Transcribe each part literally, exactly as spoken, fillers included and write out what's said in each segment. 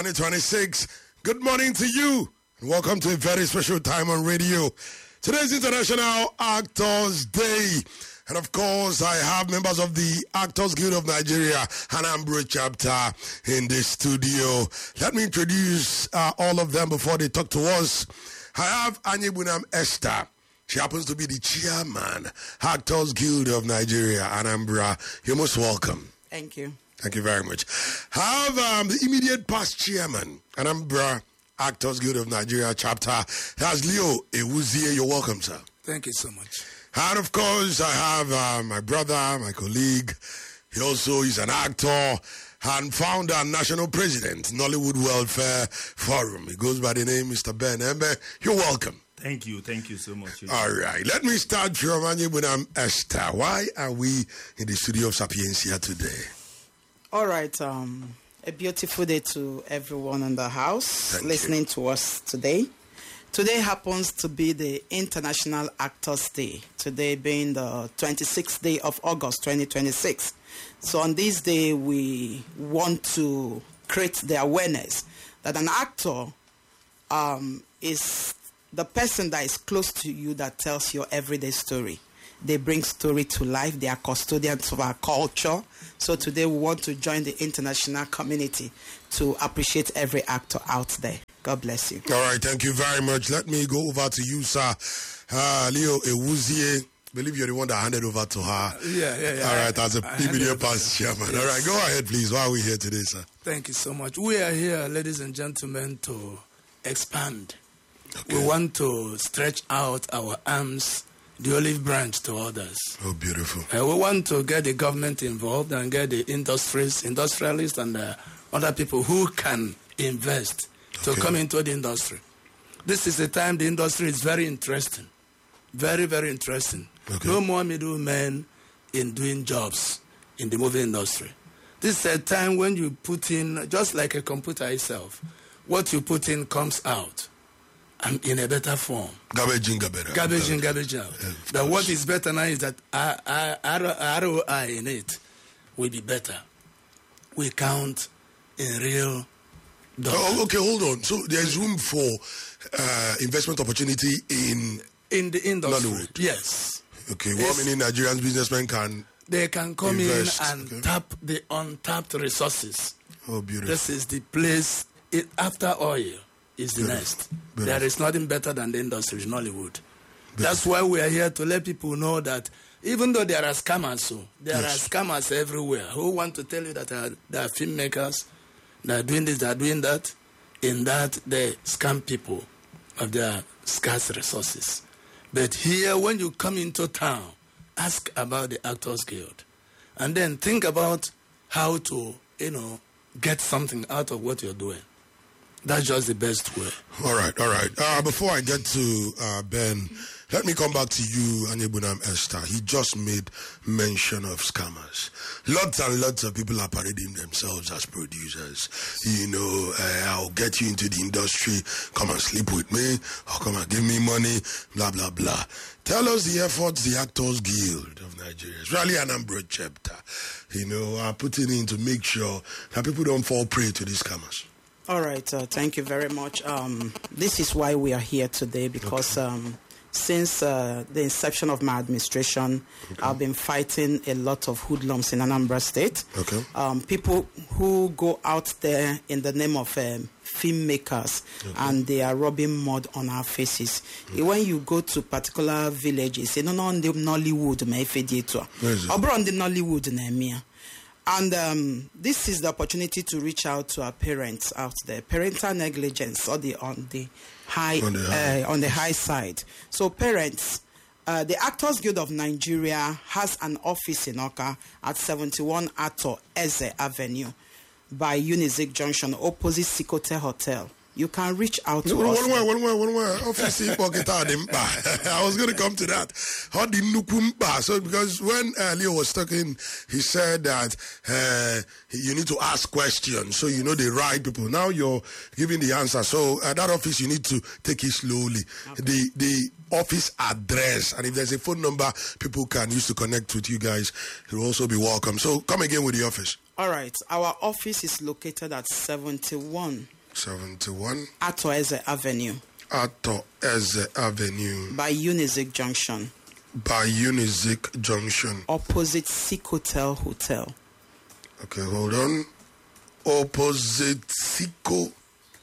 twenty twenty-six. Good morning to you, and welcome to a very special time on radio. Today's International Actors Day, and of course, I have members of the Actors Guild of Nigeria, Anambra chapter, in the studio. Let me introduce uh, all of them before they talk to us. I have Anyebunam Esther. She happens to be the chairman, Actors Guild of Nigeria, Anambra. You're most welcome. Thank you. Thank you very much. Have um, the immediate past chairman, Anambra Actors Guild of Nigeria chapter. That's Leo Ewuzie. You're welcome, sir. Thank you so much. And of course, I have uh, my brother, my colleague. He also is an actor and founder and national president, Nollywood Welfare Forum. He goes by the name Mister Ben Embe. You're welcome. Thank you. Thank you so much. All right. Let me start from Anyebunam Esther. Why are we in the studio of Sapiencia today? All right. Um, a beautiful day to everyone in the house Thank listening you. to us today. Today happens to be the International Actors Day. Today being the twenty-sixth day of August twenty twenty-six. So on this day, we want to create the awareness that an actor um, is the person that is close to you that tells your everyday story. They bring story to life. They are custodians of our culture. So today we want to join the international community to appreciate every actor out there. God bless you. All right, thank you very much. Let me go over to you, sir. Uh, Leo Ewuzie. I believe you're the one that handed over to her. Yeah, yeah, yeah. All right, as a immediate past chairman. Yes. All right, go ahead, please. Why are we here today, sir? Thank you so much. We are here, ladies and gentlemen, to expand. Okay. We want to stretch out our arms, the olive branch, to others. Oh, beautiful. Uh, we want to get the government involved and get the industries, industrialists, and uh, other people who can invest to Okay. come into the industry. This is the time the industry is very interesting. Very, very interesting. Okay. No more middlemen in doing jobs in the movie industry. This is a time when you put in, just like a computer itself, what you put in comes out and in a better form. Garbage in, garbage out. Garbage in, garbage out. Yeah, of That what course. is better now is that R- R- R- R O I in it will be better. We count in real dollars. Oh, okay, hold on. So there's room for uh, investment opportunity in... In the industry. Nollywood. Yes. Okay, Yes. how many Nigerian businessmen can... They can come Invest, in and okay. tap the untapped resources. Oh, beautiful. This is the place, it, after oil is the Beautiful. next. Beautiful. There is nothing better than the industry in Nollywood. That's why we are here to let people know that even though there are scammers, so there Yes. are scammers everywhere who want to tell you that there are, there are filmmakers that are doing this, that are doing that. In that, they scam people of their scarce resources. But here, when you come into town, ask about the Actors Guild. And then think about how to, you know, get something out of what you're doing. That's just the best way. All right, all right. Uh, before I get to uh, Ben, let me come back to you, Anyebunam Esther. He just made mention of scammers. Lots and lots of people are parading themselves as producers. You know, uh, I'll get you into the industry. Come and sleep with me. Or come and give me money. Blah, blah, blah. Tell us the efforts the Actors Guild of Nigeria, really an Anambra chapter, you know, are putting in to make sure that people don't fall prey to these scammers. All right. Uh, thank you very much. Um, this is why we are here today because Okay. um, since uh, the inception of my administration, Okay. I've been fighting a lot of hoodlums in Anambra State. Okay. Um, people who go out there in the name of um, filmmakers Okay. and they are rubbing mud on our faces. When you go to particular villages, you know, on the Nollywood, my fediator. Where is it? Or on the Nollywood, Nehemiah. And um, this is the opportunity to reach out to our parents out there. Parental negligence or the on the high On the high. Uh, on the high side. So parents, uh, the Actors Guild of Nigeria has an office in Oka at seventy-one Ato Eze Avenue by Unizik Junction, opposite Sikote Hotel. You can reach out to One us. way, one way, one way. Office pocket out I was going to come to that. How the nukumba? So because when uh, Leo was talking, he said that uh, you need to ask questions, so you know the right people. Now you're giving the answer. So at that office, you need to take it slowly. Okay. The the office address, and if there's a phone number people can use to connect with you guys, you'll also be welcome. So come again with the office. All right. Our office is located at seventy-one seventy-one Ato Eze Avenue Ato Eze Avenue by Unizik Junction, by Unizik Junction. opposite Seacotel Hotel. Okay, hold on. Opposite Seacotel,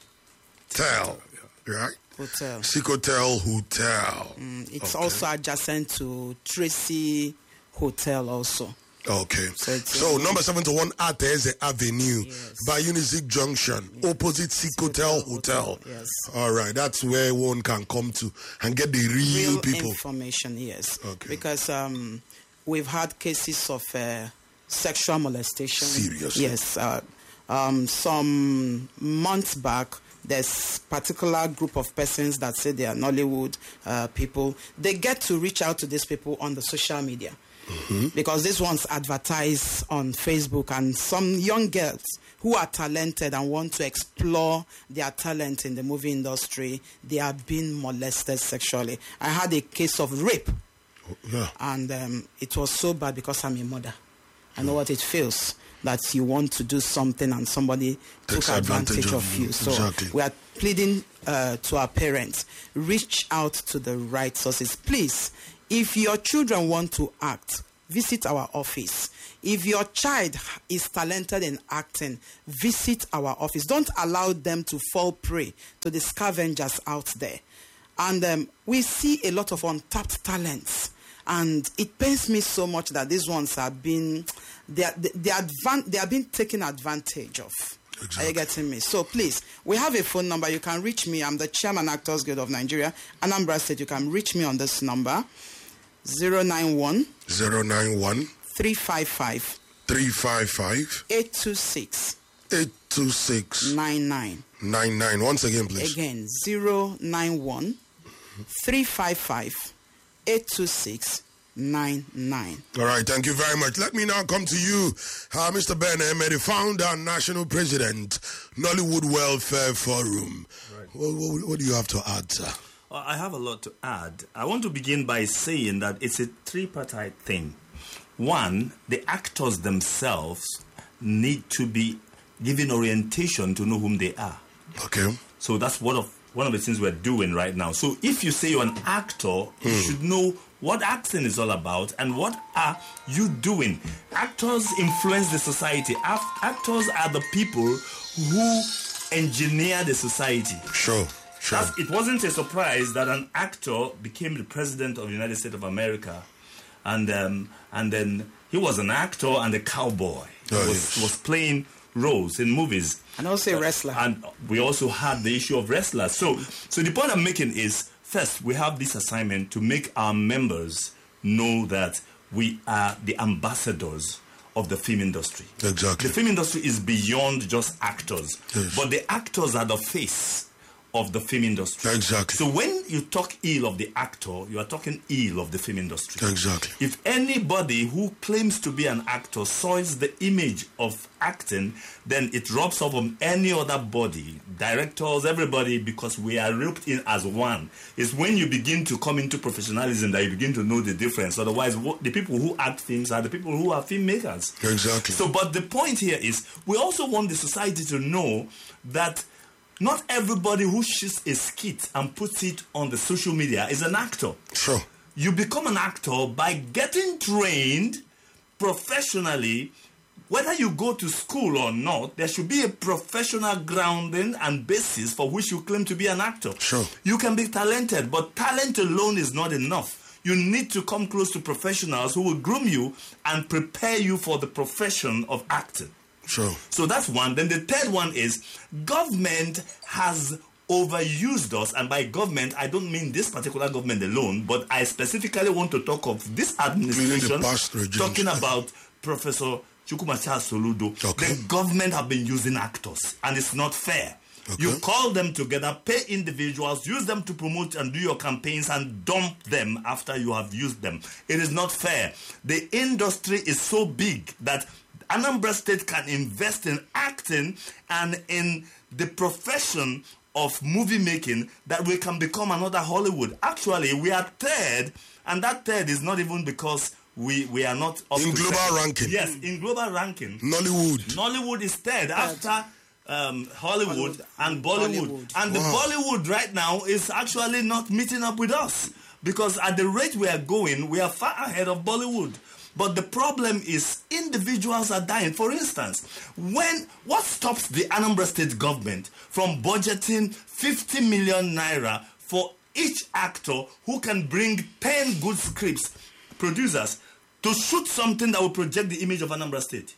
right? Hotel. Seacotel Hotel. Mm, it's Okay. also adjacent to Tracy Hotel also. Okay. So it's- So number seventy-one Ato Eze Avenue Yes. by Unizik Junction, opposite Seacotel Hotel. Yes. All right, that's where one can come to and get the real, Real people. information, yes. Okay. Because um, we've had cases of uh, sexual molestation. Seriously? Yes. Uh, um, some months back, there's particular group of persons that say they are Nollywood uh, people. They get to reach out to these people on the social media. Mm-hmm. Because these ones advertise on Facebook, and some young girls who are talented and want to explore their talent in the movie industry, they are being molested sexually. I had a case of rape, Yeah. and um, it was so bad because I'm a mother. I know what it feels that you want to do something and somebody Takes took advantage, advantage of, of you. you. So Exactly. we are pleading uh, to our parents, reach out to the right sources. Please, if your children want to act, visit our office. If your child is talented in acting, visit our office. Don't allow them to fall prey to the scavengers out there. And um, we see a lot of untapped talents. And it pains me so much that these ones are being, they are, they, they, advan- they are being taken advantage of. Exactly. Are you getting me? So please, we have a phone number. You can reach me. I'm the Chairman Actors Guild of Nigeria, Anambra State. You can reach me on this number, zero nine one zero nine one three five five three five five eight two six eight two six nine nine. nine nine. Once again, please. Again, zero nine one three five five eight two six nine nine. All right, thank you very much. Let me now come to you, uh, Mister Ben Emedi, founder and national president, Nollywood Welfare Forum. Right. What, what, what do you have to add, sir? Well, I have a lot to add. I want to begin by saying that it's a tripartite thing. One, the actors themselves need to be given orientation to know whom they are. Okay. So that's one of one of the things we're doing right now. So if you say you're an actor, you should know what acting is all about and what are you doing. Actors influence the society. Act- actors are the people who engineer the society. Sure, sure. That's, it wasn't a surprise that an actor became the president of the United States of America, and um, and then he was an actor and a cowboy. He Oh, was, yes. was playing roles in movies. And also a wrestler. And we also had the issue of wrestlers. So, so the point I'm making is, first, we have this assignment to make our members know that we are the ambassadors of the film industry. Exactly. The film industry is beyond just actors, Yes. but the actors are the face of the film industry. Exactly. So when you talk ill of the actor, you are talking ill of the film industry. Exactly. If anybody who claims to be an actor soils the image of acting, then it rubs off on any other body, directors, everybody, because we are roped in as one. It's when you begin to come into professionalism that you begin to know the difference. Otherwise, what, the people who act films are the people who are filmmakers. Exactly. So, but the point here is, we also want the society to know that not everybody who shoots a skit and puts it on the social media is an actor. Sure. You become an actor by getting trained professionally. Whether you go to school or not, there should be a professional grounding and basis for which you claim to be an actor. Sure. You can be talented, but talent alone is not enough. You need to come close to professionals who will groom you and prepare you for the profession of acting. Sure. So that's one. Then the third one is government has overused us, and by government I don't mean this particular government alone, but I specifically want to talk of this administration, past regimes. talking about Professor Chukwumacha Soludo. Okay. The government have been using actors, and it's not fair. Okay. You call them together, pay individuals, use them to promote and do your campaigns, and dump them after you have used them. It is not fair. The industry is so big that Anambra State can invest in acting and in the profession of movie making that we can become another Hollywood. Actually, we are third, and that third is not even because we we are not up in to global second. ranking. Yes, in global ranking. Nollywood. Nollywood is third after um, Hollywood, Hollywood and Bollywood. Bollywood. And the Wow. Bollywood right now is actually not meeting up with us, because at the rate we are going, we are far ahead of Bollywood. But the problem is individuals are dying. For instance, when what stops the Anambra State government from budgeting fifty million naira for each actor who can bring ten good scripts, producers, to shoot something that will project the image of Anambra State?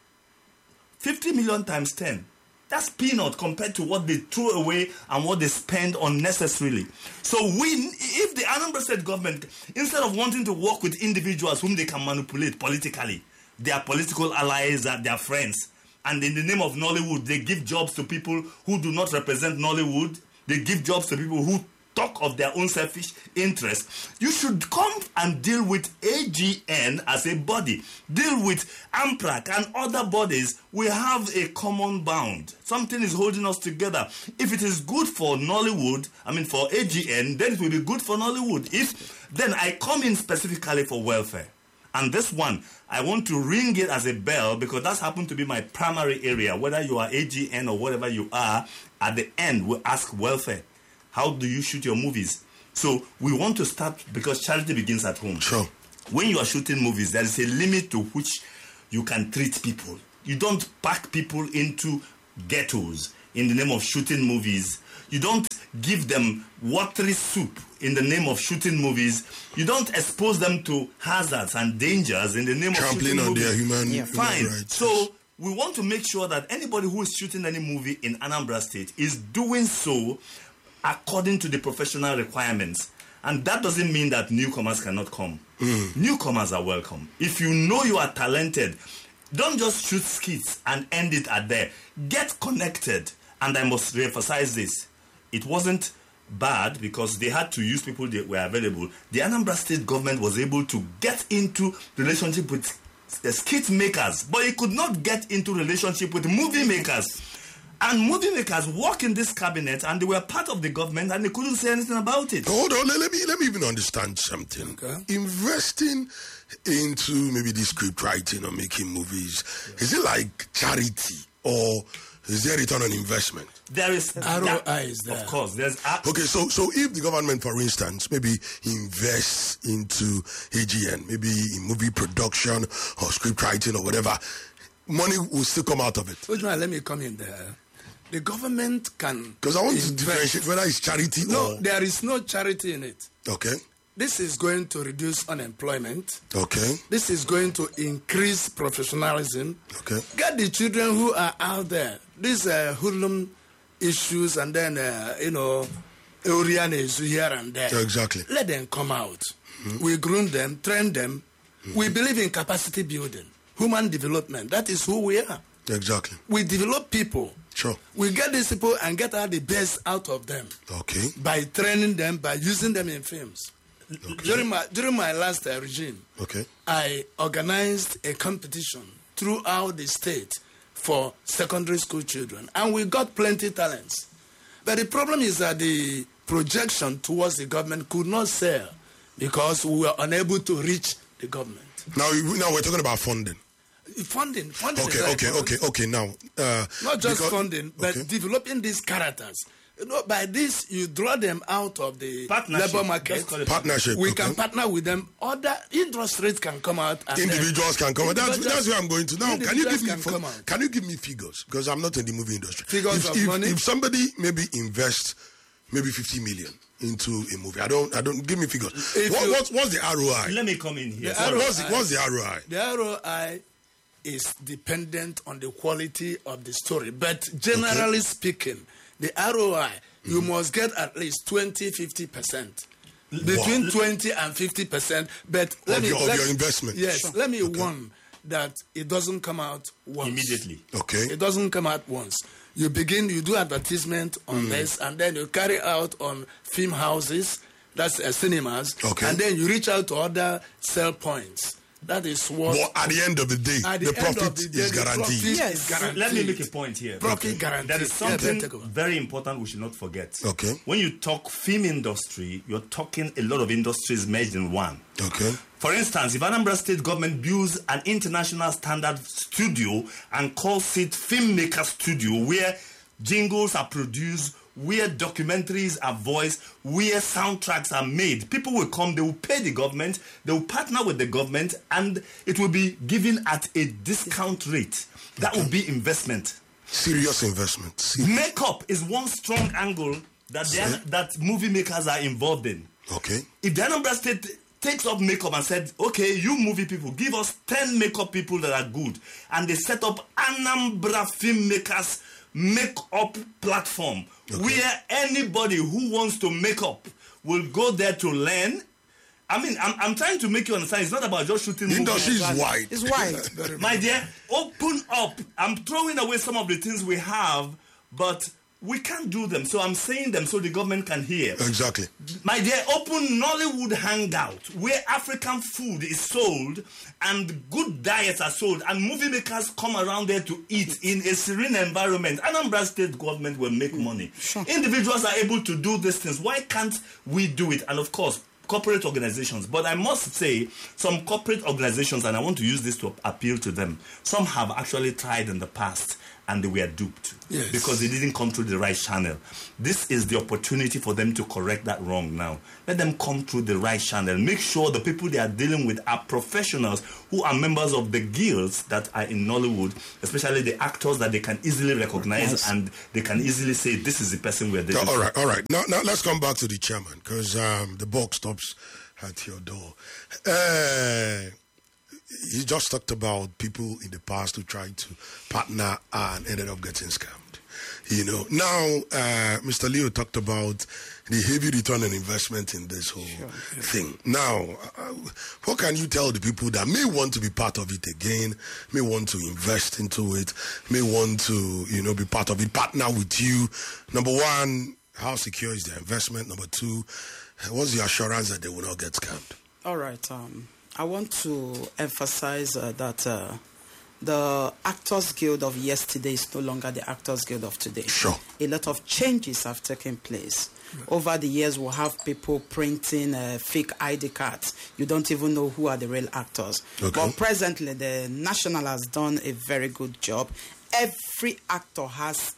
fifty million times ten. That's peanut compared to what they throw away and what they spend unnecessarily. So we, if the Anambra State government, instead of wanting to work with individuals whom they can manipulate politically, their political allies are their friends, and in the name of Nollywood, they give jobs to people who do not represent Nollywood, they give jobs to people who talk of their own selfish interests, you should come and deal with A G N as a body. Deal with AMPRAC and other bodies. We have a common bound. Something is holding us together. If it is good for Nollywood, I mean for A G N, then it will be good for Nollywood. If then I come in specifically for welfare. And this one, I want to ring it as a bell, because that's happened to be my primary area. Whether you are A G N or whatever you are, at the end we ask welfare. How do you shoot your movies? So we want to start, because charity begins at home. Sure. When you are shooting movies, there is a limit to which you can treat people. You don't pack people into ghettos in the name of shooting movies. You don't give them watery soup in the name of shooting movies. You don't expose them to hazards and dangers in the name Trampling of shooting on movies. their human, Yeah. human Fine. rights. So we want to make sure that anybody who is shooting any movie in Anambra State is doing so according to the professional requirements. And that doesn't mean that newcomers cannot come. Mm. Newcomers are welcome. If you know you are talented, don't just shoot skits and end it at there. Get connected. And I must re-emphasize this. It wasn't bad because they had to use people that were available. The Anambra State government was able to get into relationship with the skit makers, but it could not get into relationship with movie makers. And movie makers work in this cabinet, and they were part of the government, and they couldn't say anything about it. Hold on, let me let me even understand something. Okay. Investing into maybe the script writing or making movies, is it like charity, or is there return on investment? There is R O I is there. Of course, there's a- Okay, so so if the government, for instance, maybe invests into A G N, maybe in movie production or script writing or whatever, money will still come out of it. Wait a minute, let me come in there. The government can... Because I want to invest. differentiate whether it's charity No, or... there is no charity in it. Okay, This is going to reduce unemployment. okay, This is going to increase professionalism. okay. Get the children who are out there. These uh, hoodlum issues and then, uh, you know, Oriane is here and there. Yeah, exactly. Let them come out. We groom them, train them. We believe in capacity building, human development. That is who we are. Exactly. We develop people. Sure. We get these people and get out the best out of them Okay. by training them, by using them in films. During my during my last uh, regime, Okay. I organized a competition throughout the state for secondary school children, and we got plenty talents. But the problem is that the projection towards the government could not sell because we were unable to reach the government. Now, you- now we're talking about funding. Funding, funding. Okay, is very okay, important. okay, okay. Now, uh, Not just because- funding, but okay. developing these characters. You know, by this you draw them out of the Partnership. labor Let's market. call it partnership. We okay. can partner with them. Other industries can come out. And then- Individuals can come out. That's, Individuals- that's where I'm going to now. Can you individuals give me can fi- come out. can you give me figures? Because I'm not in the movie industry. Figures if, of if, money? If somebody maybe invests maybe fifty million into a movie, I don't. I don't. Give me figures. If What, you- what's what's the R O I? Let me come in here. The Sorry. R O I What's the, what's the R O I? The R O I is dependent on the quality of the story. But generally speaking, the R O I, you must get at least twenty, fifty percent. Between twenty and fifty percent. But let Of me, your- of let- your investment. Yes, Sure. let me warn that it doesn't come out once. Immediately. Okay. It doesn't come out once. You begin, you do advertisement on this, and then you carry out on film houses, that's uh, cinemas, Okay. and then you reach out to other sell points. That is what. But at the end of the day, At the, the end profit of the day, is the guaranteed. profit Yes. is guaranteed. Let me make a point here. Profit guaranteed. There is Yeah, something take over. very important we should not forget. Okay. When you talk film industry, you're talking a lot of industries merged in one. Okay. For instance, if Anambra State government builds an international standard studio and calls it Filmmaker Studio, where jingles are produced, where documentaries are voiced, where soundtracks are made, people will come, they will pay the government, they will partner with the government, and it will be given at a discount rate. That Okay. will be investment. Serious investment. See- Makeup is one strong angle that they are, that movie makers are involved in. Okay. If the Anambra State takes up makeup and said, okay, you movie people, give us ten makeup people that are good, and they set up Anambra Filmmakers Make-up platform, Okay. where anybody who wants to make up will go there to learn. I mean, I'm, I'm trying to make you understand, it's not about just shooting The movies. industry is wide. It's wide. My dear, open up. I'm throwing away some of the things we have, but we can't do them. So I'm saying them so the government can hear. Exactly. My dear, open Nollywood Hangout, where African food is sold and good diets are sold, and movie makers come around there to eat in a serene environment. Anambra State government will make money. Sure. Individuals are able to do these things. Why can't we do it? And of course, corporate organizations. But I must say, some corporate organizations, and I want to use this to appeal to them, some have actually tried in the past and they were duped. Yes. Because they didn't come through the right channel. This is the opportunity for them to correct that wrong now. Let them come through the right channel. Make sure the people they are dealing with are professionals who are members of the guilds that are in Nollywood, especially the actors that they can easily recognize Yes. and they can easily say, this is the person we're dealing All with. right, all right. Now, now let's come back to the chairman, because um, the box stops at your door. Uh, he just talked about people in the past who tried to partner and ended up getting scammed. You know, now uh, Mister Leo talked about the heavy return on investment in this whole thing. Now, uh, what can you tell the people that may want to be part of it again, may want to invest into it, may want to, you know, be part of it, partner with you? Number one, how secure is their investment? Number two, what's the assurance that they will not get scammed? All right. Um, I want to emphasize uh, that uh, the Actors Guild of yesterday is no longer the Actors Guild of today. Sure. A lot of changes have taken place. Over the years, we'll have people printing uh, fake I D cards. You don't even know who are the real actors. Okay. But presently, the National has done a very good job. Every actor has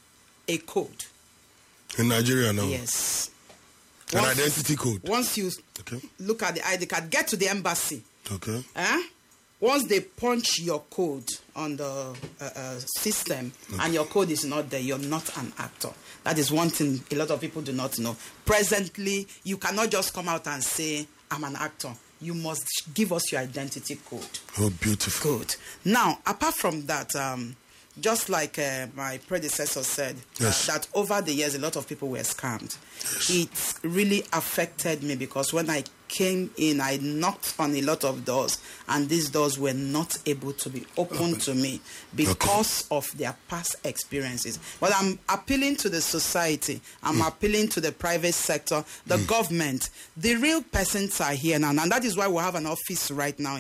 a code. In Nigeria now? Yes. An Once- identity code. Once you Okay. look at the I D card, get to the embassy. Okay. Eh? Once they punch your code on the uh, uh, system and your code is not there, you're not an actor. That is one thing a lot of people do not know. Presently, you cannot just come out and say, I'm an actor. You must give us your identity code. Oh, beautiful. Good. Now, apart from that, um, just like uh, my predecessor said, Yes. uh, that over the years, a lot of people were scammed. It really affected me because when I came in, I knocked on a lot of doors, and these doors were not able to be opened to me because of their past experiences. But I'm appealing to the society, I'm appealing to the private sector, the government. The real persons are here now, and that is why we have an office right now